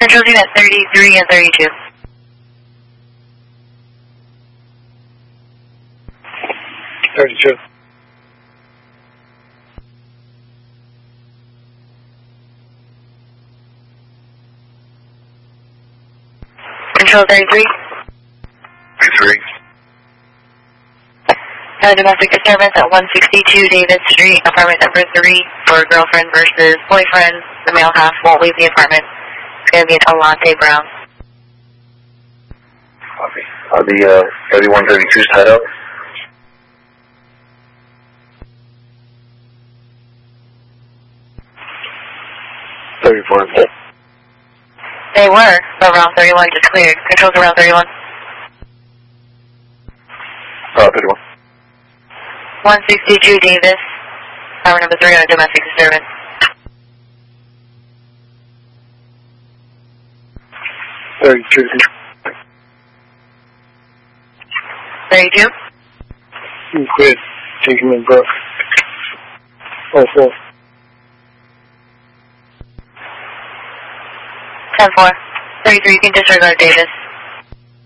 Control unit 33 and 32. Control 33. 33. Domestic disturbance at 162 Davis Street, apartment number 3 for girlfriend versus boyfriend. The male half won't leave the apartment. It's going to be an Alante Brown. Copy. Are the 3132s tied up? They were, but round 31 just cleared. Controls around 31. 31. 162 Davis, tower number 3 on a domestic disturbance. 32. 32. You quit. Take him in, bro. Oh, 4. 10-4. 33, you can disregard Davis.